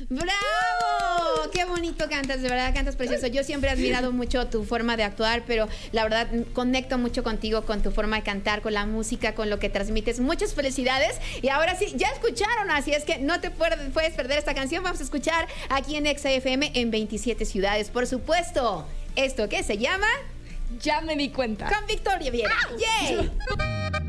¡Bravo! ¡Qué bonito cantas! De verdad cantas precioso. Yo siempre he admirado mucho tu forma de actuar, pero la verdad conecto mucho contigo, con tu forma de cantar, con la música, con lo que transmites. Muchas felicidades. Y ahora sí, ya escucharon, así es que no te puedes perder esta canción. Vamos a escuchar aquí en Exa FM en 27 ciudades. Por supuesto, esto que se llama... Ya me di cuenta. Con Victoria Viera. ¡Yay!